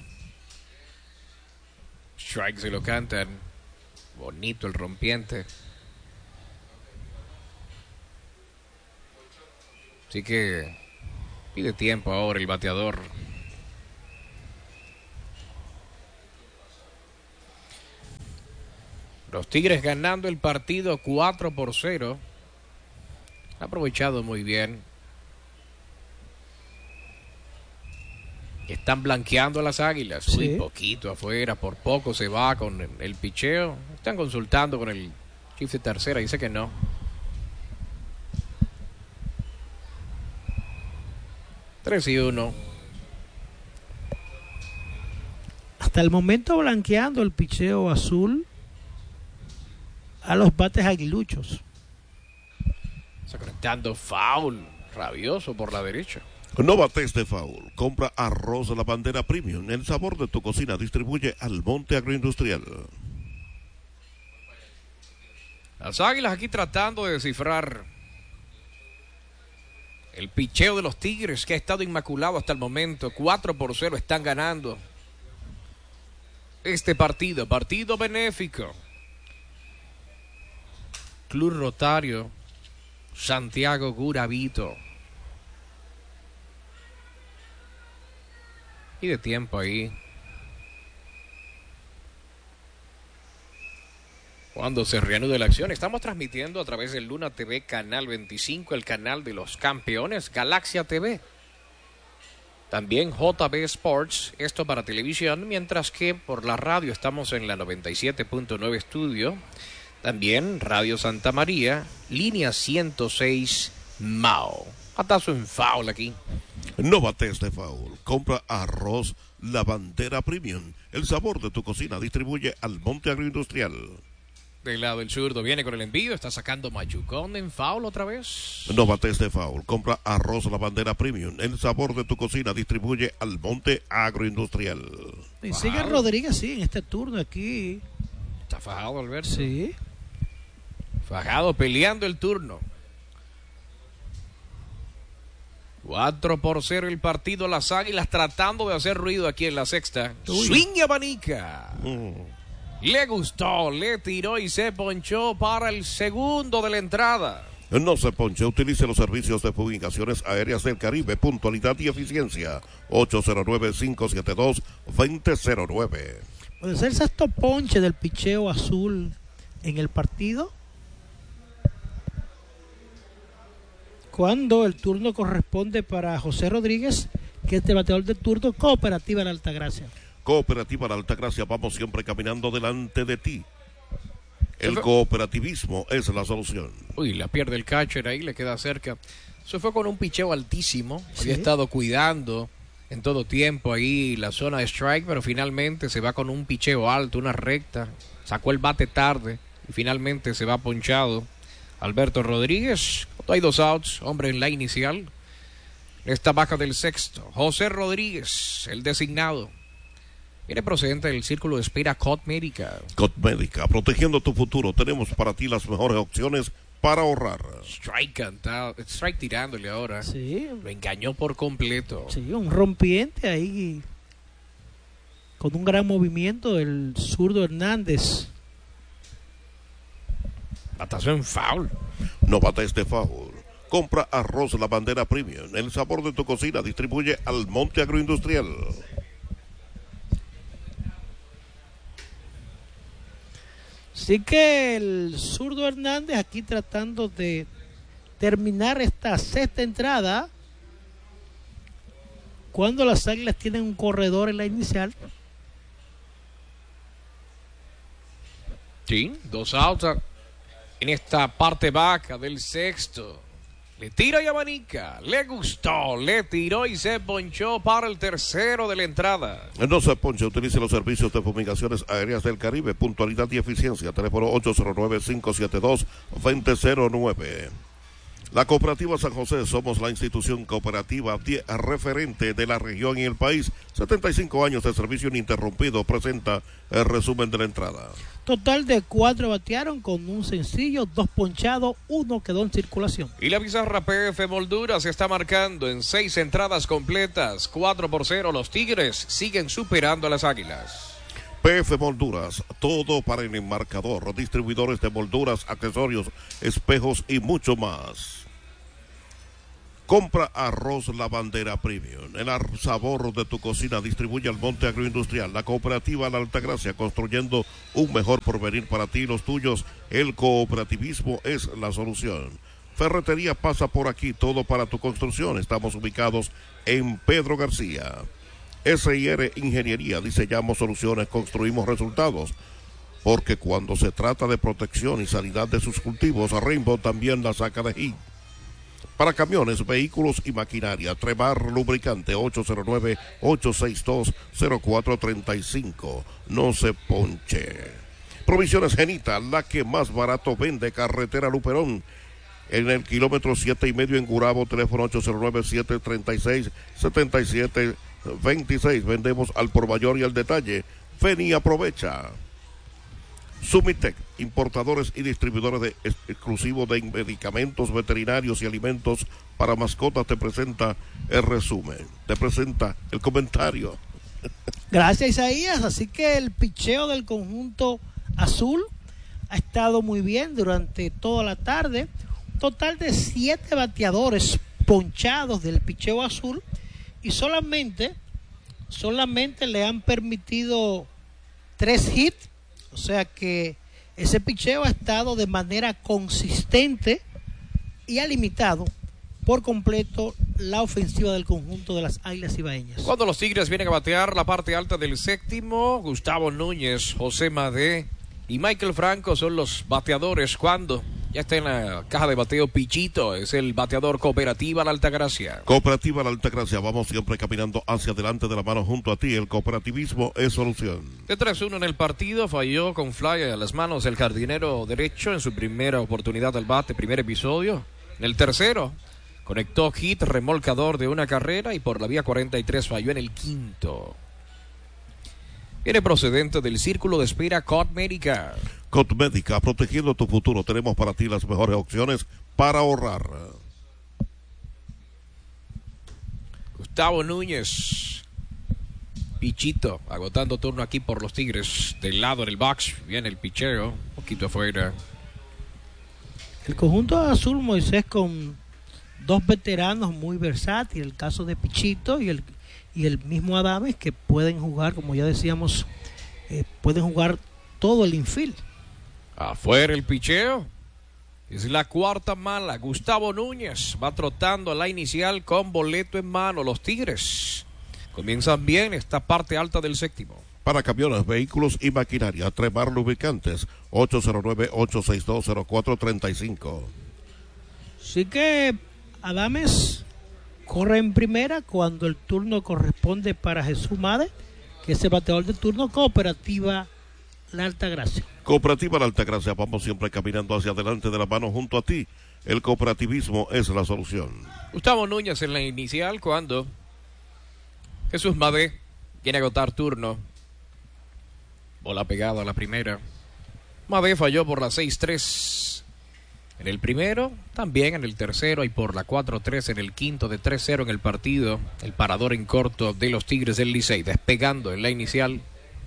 Strike se lo cantan. Bonito el rompiente. Así que pide tiempo ahora el bateador. Los Tigres ganando el partido cuatro por cero. Ha aprovechado muy bien. Están blanqueando a las Águilas. Sí. Muy poquito afuera, por poco se va con el, el picheo. Están consultando con el chief de tercera, dice que no. tres y uno. Hasta el momento blanqueando el picheo azul a los bates aguiluchos. Se conectando foul rabioso por la derecha. No bates de foul. Compra arroz La Bandera Premium. El sabor de tu cocina. Distribuye Almonte Agroindustrial. Las Águilas aquí tratando de descifrar el picheo de los Tigres, que ha estado inmaculado hasta el momento. cuatro por cero están ganando este partido. Partido benéfico. Club Rotario Santiago Guravito. Y de tiempo ahí. Cuando se reanude la acción, estamos transmitiendo a través del Luna T V, Canal veinticinco, el canal de los campeones, Galaxia T V. También J B Sports, esto para televisión, mientras que por la radio estamos en la noventa y siete punto nueve estudio. También Radio Santa María, línea ciento seis Mao. Atazo en foul aquí. No bates de foul. Compra arroz La Bandera Premium. El sabor de tu cocina. Distribuye Almonte Agroindustrial. Del lado del zurdo viene con el envío. Está sacando Machucón en foul otra vez. No bates de foul. Compra arroz La Bandera Premium. El sabor de tu cocina. Distribuye Almonte Agroindustrial. Y sigue Rodríguez, sí, en este turno aquí. Está fajado, Alberto. Sí. Fajado peleando el turno. cuatro por cero el partido. Las Águilas tratando de hacer ruido aquí en la sexta. Uy. Swing y abanica. Mm. Le gustó, le tiró y se ponchó para el segundo de la entrada. No se ponche, utilice los servicios de fumigaciones aéreas del Caribe, puntualidad y eficiencia. ocho cero nueve, cinco siete dos, dos cero cero nueve. Puede ser el sexto ponche del picheo azul en el partido, cuando el turno corresponde para José Rodríguez, que es el bateador del turno. Cooperativa La Altagracia. Cooperativa La Altagracia, vamos siempre caminando delante de ti. El cooperativismo es la solución. Uy, la pierde el catcher ahí, le queda cerca. Se fue con un picheo altísimo. ¿Sí? Había estado cuidando en todo tiempo ahí la zona de strike, pero finalmente se va con un picheo alto, una recta. Sacó el bate tarde y finalmente se va ponchado Alberto Rodríguez. Hay dos outs, hombre en la inicial. Esta baja del sexto. José Rodríguez, el designado. Viene procedente del círculo de espera Cot Médica. Cot Médica, protegiendo tu futuro. Tenemos para ti las mejores opciones para ahorrar. Strike cantado, strike tirándole ahora. Sí. Lo engañó por completo. Sí, un rompiente ahí. Con un gran movimiento del zurdo Hernández. Batazo en foul. No bates de foul. Compra arroz La Bandera Premium. El sabor de tu cocina. Distribuye Almonte Agroindustrial. Así que el zurdo Hernández aquí tratando de terminar esta sexta entrada, cuando las Águilas tienen un corredor en la inicial. Sí, dos outs en esta parte baja del sexto. Le tira y abanica, le gustó, le tiró y se ponchó para el tercero de la entrada. No se ponche, utilice los servicios de fumigaciones aéreas del Caribe, puntualidad y eficiencia. Teléfono ocho cero nueve, cinco siete dos, dos cero cero nueve. La Cooperativa San José, somos la institución cooperativa referente de la región y el país. setenta y cinco años de servicio ininterrumpido, presenta el resumen de la entrada. Total de cuatro batearon con un sencillo, dos ponchados, uno quedó en circulación. Y la pizarra P F Molduras se está marcando en seis entradas completas, cuatro por cero. Los Tigres siguen superando a las Águilas. P F Molduras, todo para el enmarcador, distribuidores de molduras, accesorios, espejos y mucho más. Compra arroz La Bandera Premium, el sabor de tu cocina, distribuye al Monte Agroindustrial, la cooperativa La Altagracia, construyendo un mejor porvenir para ti y los tuyos. El cooperativismo es la solución. Ferretería pasa por aquí, todo para tu construcción. Estamos ubicados en Pedro García. S I R Ingeniería, diseñamos soluciones, construimos resultados, porque cuando se trata de protección y sanidad de sus cultivos, Rainbow también la saca de ahí. Para camiones, vehículos y maquinaria, Tremar Lubricante, ocho cero nueve, ocho seis dos, cero cuatro tres cinco. No se ponche. Provisiones Genita, la que más barato vende, carretera Luperón, en el kilómetro siete y medio en Gurabo, teléfono ocho cero nueve, siete tres seis, siete siete veintiséis. Vendemos al por mayor y al detalle. Ven y aprovecha. Sumitec, importadores y distribuidores de, exclusivos de medicamentos veterinarios y alimentos para mascotas, te presenta el resumen, te presenta el comentario. Gracias, Isaías. Así que el picheo del conjunto azul ha estado muy bien durante toda la tarde. Total de siete bateadores ponchados del picheo azul, y solamente solamente le han permitido tres hits, o sea que ese picheo ha estado de manera consistente y ha limitado por completo la ofensiva del conjunto de las Águilas Cibaeñas. Cuando los Tigres vienen a batear la parte alta del séptimo, Gustavo Núñez, José Madé y Michael Franco son los bateadores. Cuando ya está en la caja de bateo Pichito, es el bateador Cooperativa La Altagracia. Cooperativa La Altagracia, vamos siempre caminando hacia adelante de la mano junto a ti. El cooperativismo es solución. De tres uno en el partido, falló con fly a las manos el jardinero derecho en su primera oportunidad al bate, primer episodio. En el tercero, conectó hit remolcador de una carrera y por la vía cuarenta y tres falló en el quinto. Viene procedente del círculo de espera Codmédica. Codmédica, protegiendo tu futuro. Tenemos para ti las mejores opciones para ahorrar. Gustavo Núñez, Pichito, agotando turno aquí por los Tigres. Del lado del box, viene el picheo, un poquito afuera. El conjunto azul, Moisés, con dos veteranos muy versátiles, el caso de Pichito y el y el mismo Adames, que pueden jugar, como ya decíamos, eh, pueden jugar todo el infield. Afuera el picheo. Es la cuarta mala. Gustavo Núñez va trotando a la inicial con boleto en mano. Los Tigres comienzan bien esta parte alta del séptimo. Para camiones, vehículos y maquinaria, Tremar Lubricantes, ocho cero nueve, ocho seis dos, cero cuatro tres cinco. Sí que Adames corre en primera cuando el turno corresponde para Jesús Made, que es el bateador de turno. Cooperativa La Altagracia. Cooperativa La Altagracia, vamos siempre caminando hacia adelante de la mano junto a ti. El cooperativismo es la solución. Gustavo Núñez en la inicial cuando Jesús Made viene a agotar turno. Bola pegada a la primera. Made falló por la seis tres. En el primero, también en el tercero y por la cuatro tres en el quinto, de tres cero en el partido. El parador en corto de los Tigres del Licey, despegando en la inicial.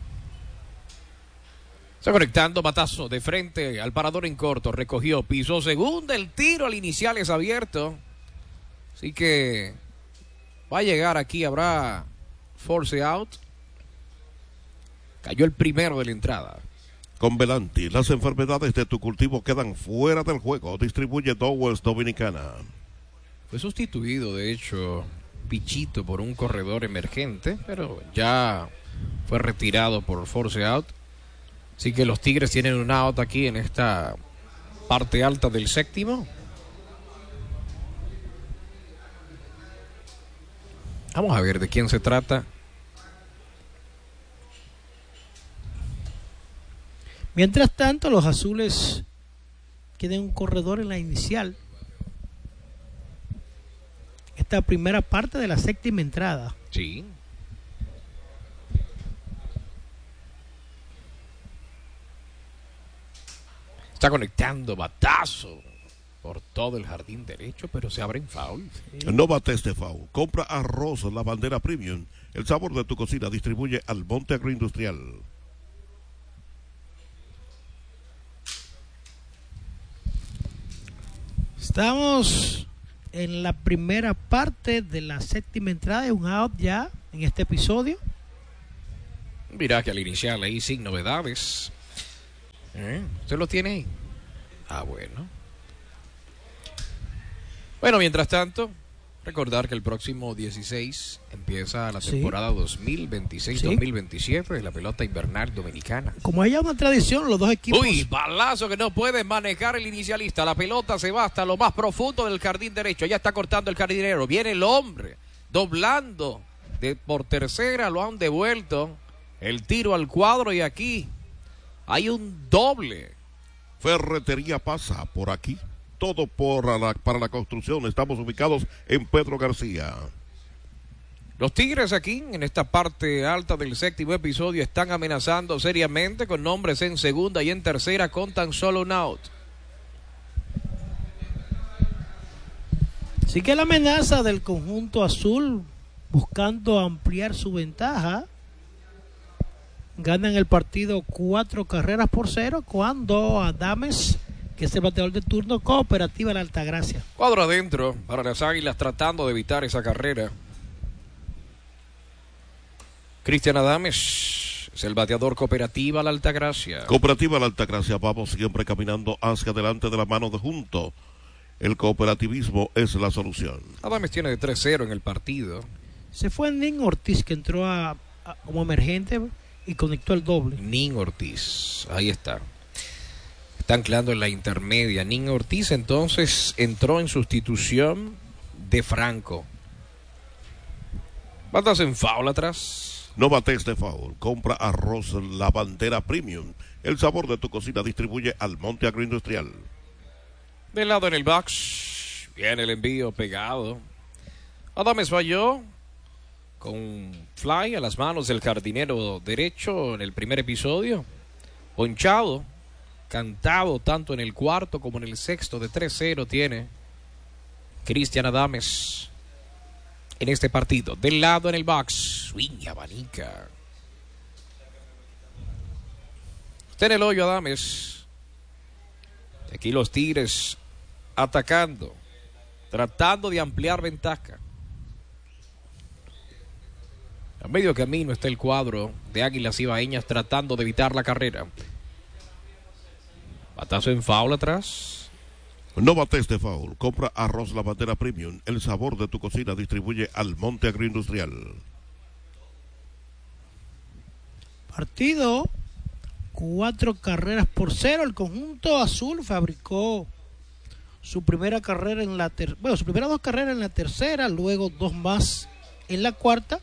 Está conectando, batazo de frente al parador en corto, recogió, pisó segunda, el tiro al inicial es abierto. Así que va a llegar aquí, habrá force out. Cayó el primero de la entrada. Con Belanti, las enfermedades de tu cultivo quedan fuera del juego. Distribuye Dowells Dominicana. Fue sustituido, de hecho, Pichito por un corredor emergente, pero ya fue retirado por force out. Así que los Tigres tienen un out aquí en esta parte alta del séptimo. Vamos a ver de quién se trata. Mientras tanto, los azules tienen un corredor en la inicial. esta primera parte de la séptima entrada. Sí. Está conectando batazo por todo el jardín derecho, pero se abre en foul. Sí. No bates de foul. Compra arroz La Bandera Premium. El sabor de tu cocina. Distribuye Almonte Agroindustrial. Estamos en la primera parte de la séptima entrada de un out ya en este episodio. Mira que al inicial ahí sin novedades. ¿Eh? ¿Usted lo tiene ahí? Ah, bueno. Bueno, mientras tanto, recordar que el próximo dieciséis empieza la temporada sí. dos mil veintiséis dos mil veintisiete sí. de la pelota invernal dominicana. Como hay ya una tradición, los dos equipos... Uy, balazo que no puede manejar el inicialista. La pelota se va hasta lo más profundo del jardín derecho. Ya está cortando el jardinero. Viene el hombre, doblando de, por tercera, lo han devuelto. El tiro al cuadro y aquí hay un doble. Ferretería Pasa por aquí. Todo por la, para la construcción. Estamos ubicados en Pedro García. Los Tigres aquí, en esta parte alta del séptimo episodio, están amenazando seriamente con nombres en segunda y en tercera con tan solo un out. Sí que la amenaza del conjunto azul buscando ampliar su ventaja. Ganan el partido cuatro carreras por cero cuando Adames, que es el bateador de turno, Cooperativa La Altagracia. Cuadro adentro para las Águilas tratando de evitar esa carrera. Cristian Adames es el bateador Cooperativa La Altagracia. Cooperativa La Altagracia, vamos siempre caminando hacia adelante de la mano de junto. El cooperativismo es la solución. Adames tiene de tres cero en el partido. Se fue Nin Ortiz, que entró a, a, como emergente y conectó el doble. Nin Ortiz, ahí está. Está anclando en la intermedia. Nin Ortiz entonces entró en sustitución de Franco. Batas en foul atrás. No bates de foul. Compra arroz La Bandera Premium. El sabor de tu cocina. Distribuye Almonte Agroindustrial. Del lado en el box. Viene el envío pegado. Adames falló con fly a las manos del jardinero derecho en el primer episodio. Ponchado. Cantado tanto en el cuarto como en el sexto. De tres cero tiene Cristian Adames en este partido. Del lado en el box. Swing y abanica. Está en el hoyo Adames. Aquí los Tigres atacando. Tratando de ampliar ventaja. A medio camino está el cuadro de Águilas Ibaeñas tratando de evitar la carrera. Batazo en foul atrás. No bates de foul. Compra arroz La Bandera Premium. El sabor de tu cocina. Distribuye Almonte Agroindustrial. Partido. Cuatro carreras por cero. El conjunto azul fabricó su primera carrera en la ter bueno, sus primeras dos carreras en la tercera, luego dos más en la cuarta.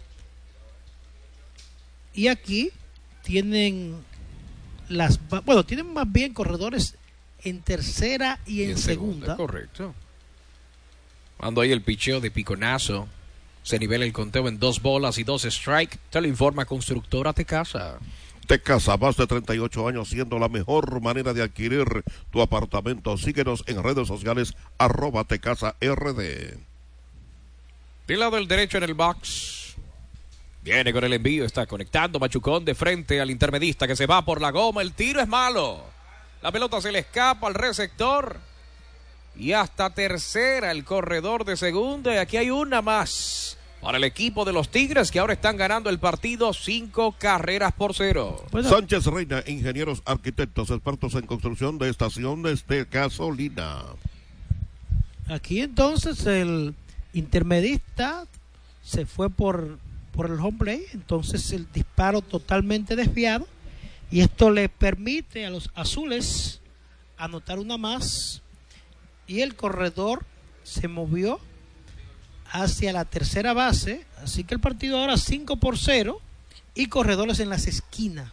Y aquí tienen las bueno, tienen más bien corredores en tercera y en, y en segunda. segunda. Correcto. Cuando hay el picheo de piconazo, se nivela el conteo en dos bolas y dos strike. Te lo informa Constructora Tecasa. Tecasa, más de treinta y ocho años siendo la mejor manera de adquirir tu apartamento. Síguenos en redes sociales, arroba Tecasa R D. Del lado del derecho en el box. Viene con el envío, está conectando Machucón de frente al intermedista que se va por la goma. El tiro es malo. La pelota se le escapa al receptor. Y hasta tercera el corredor de segunda. Y aquí hay una más para el equipo de los Tigres, que ahora están ganando el partido cinco carreras por cero. Bueno. Sánchez Reina, ingenieros arquitectos, expertos en construcción de estaciones de gasolina. Aquí entonces el intermedista se fue por, por el home plate, entonces el disparo totalmente desviado, y esto le permite a los azules anotar una más, y el corredor se movió hacia la tercera base, así que el partido ahora cinco por cero y corredores en las esquinas.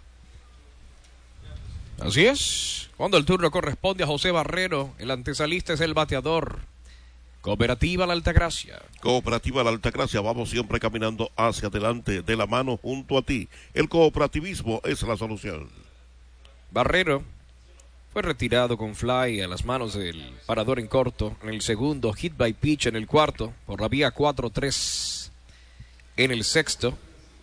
Así es, cuando el turno corresponde a José Barrero, el antesalista es el bateador. Cooperativa La Altagracia. Cooperativa La Altagracia, vamos siempre caminando hacia adelante, de la mano junto a ti. El cooperativismo es la solución. Barrero fue retirado con fly a las manos del parador en corto en el segundo, hit by pitch en el cuarto, por la vía cuatro tres en el sexto.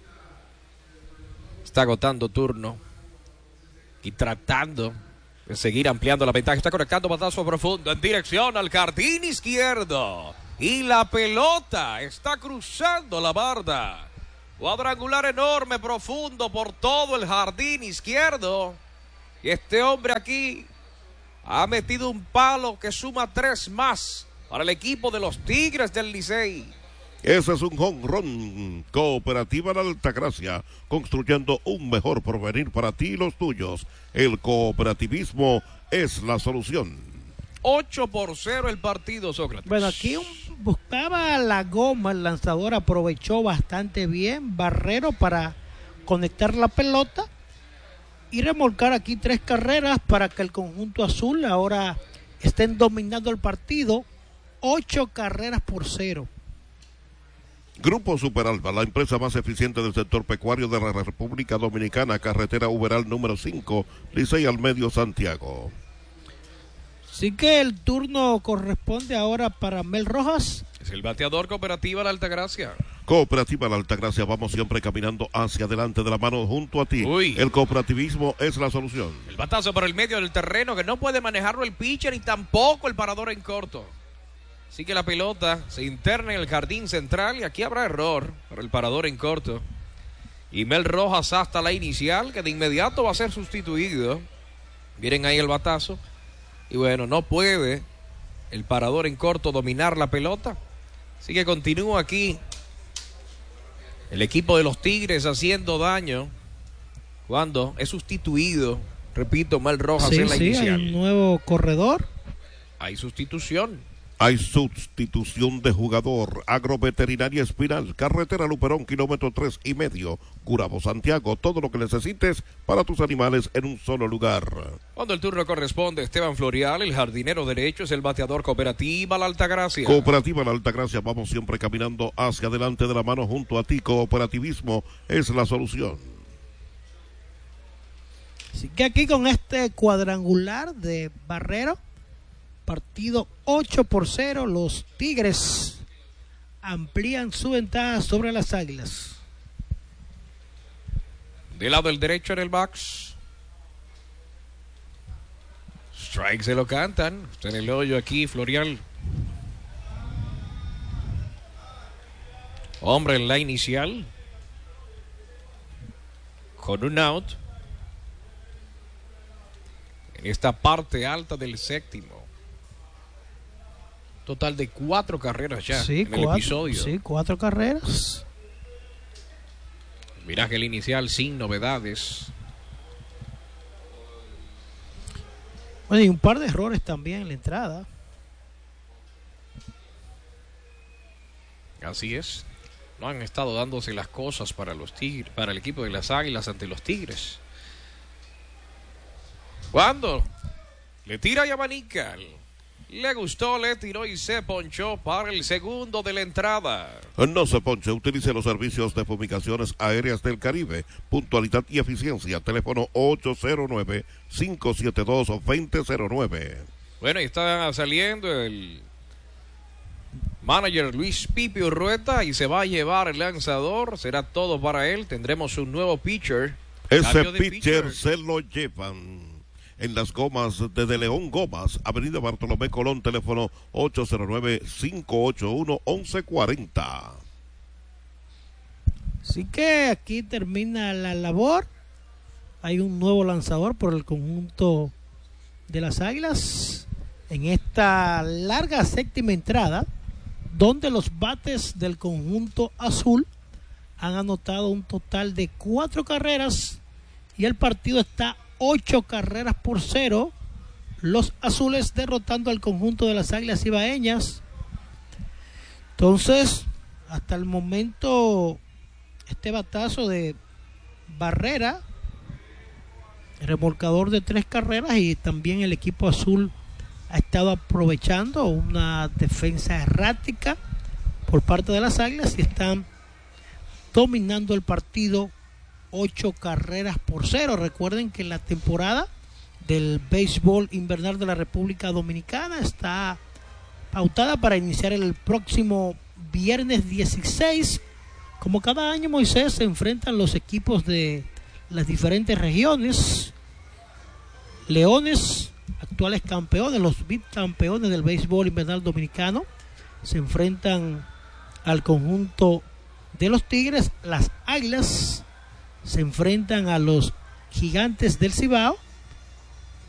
Está agotando turno y tratando de seguir ampliando la ventaja. Está conectando batazo profundo en dirección al jardín izquierdo. Y la pelota está cruzando la barda. Cuadrangular enorme, profundo por todo el jardín izquierdo. Y este hombre aquí ha metido un palo que suma tres más para el equipo de los Tigres del Licey. Ese es un home run. Cooperativa La Altagracia, construyendo un mejor porvenir para ti y los tuyos. El cooperativismo es la solución. ocho por cero el partido, Sócrates. Bueno, aquí un, buscaba la goma, el lanzador aprovechó bastante bien Barrero para conectar la pelota y remolcar aquí tres carreras para que el conjunto azul ahora estén dominando el partido. Ocho carreras por cero. Grupo Superalba, la empresa más eficiente del sector pecuario de la República Dominicana, carretera Uberal número cinco, Licey al Medio, Santiago. Así que el turno corresponde ahora para Mel Rojas. Es el bateador. Cooperativa La Altagracia. Cooperativa La Altagracia, vamos siempre caminando hacia adelante de la mano junto a ti. Uy. El cooperativismo es la solución. El batazo por el medio del terreno que no puede manejarlo el pitcher ni tampoco el parador en corto. Así que la pelota se interna en el jardín central y aquí habrá error para el parador en corto. Y Mel Rojas hasta la inicial, que de inmediato va a ser sustituido. Miren ahí el batazo. Y bueno, no puede el parador en corto dominar la pelota. Así que continúa aquí el equipo de los Tigres haciendo daño cuando es sustituido, repito, Mel Rojas sí, en la sí, inicial. Hay un nuevo corredor. Hay sustitución. Hay sustitución de jugador. Agroveterinaria Espinal, carretera Luperón, kilómetro tres y medio, Gurabo, Santiago. Todo lo que necesites para tus animales en un solo lugar. Cuando el turno corresponde a Esteban Florial, el jardinero derecho, es el bateador. Cooperativa La Altagracia. Cooperativa La Altagracia, vamos siempre caminando hacia adelante de la mano junto a ti. Cooperativismo es la solución. Así que aquí con este cuadrangular de Barrero, partido ocho por cero, los Tigres amplían su ventaja sobre las Águilas. Del lado del derecho en el box. Strike se lo cantan. Está en el hoyo aquí, Florial. Hombre en la inicial. Con un out. En esta parte alta del séptimo. Total de cuatro carreras ya sí, en cuatro, el episodio. Sí, cuatro carreras. Viraje el inicial sin novedades. Bueno, y un par de errores también en la entrada. Así es. No han estado dándose las cosas para los Tigres, para el equipo de las Águilas ante los Tigres. Cuando le tira y abanica. Le gustó, le tiró y se ponchó para el segundo de la entrada. No se ponche, utilice los servicios de fumigaciones aéreas del Caribe. Puntualidad y eficiencia. Teléfono ocho cero nueve, cinco siete dos, dos cero cero nueve. Bueno, y está saliendo el manager Luis Pipi Urrueta y se va a llevar el lanzador. Será todo para él. Tendremos un nuevo pitcher. Ese pitcher, pitcher se lo llevan en las gomas de De León Gomas, Avenida Bartolomé Colón, teléfono ocho cero nueve, cinco ocho uno, once cuarenta. Así que aquí termina la labor. Hay un nuevo lanzador por el conjunto de las Águilas en esta larga séptima entrada, donde los bates del conjunto azul han anotado un total de cuatro carreras y el partido está ocho carreras por cero. Los azules derrotando al conjunto de las Águilas Ibaeñas. Entonces, hasta el momento, este batazo de Barrera, remolcador de tres carreras, y también el equipo azul ha estado aprovechando una defensa errática por parte de las Águilas y están dominando el partido ocho carreras por cero. Recuerden que la temporada del béisbol invernal de la República Dominicana está pautada para iniciar el próximo viernes dieciséis. Como cada año, Moisés, se enfrentan los equipos de las diferentes regiones. Leones, actuales campeones, los bicampeones del béisbol invernal dominicano, se enfrentan al conjunto de los Tigres. Las Águilas se enfrentan a los Gigantes del Cibao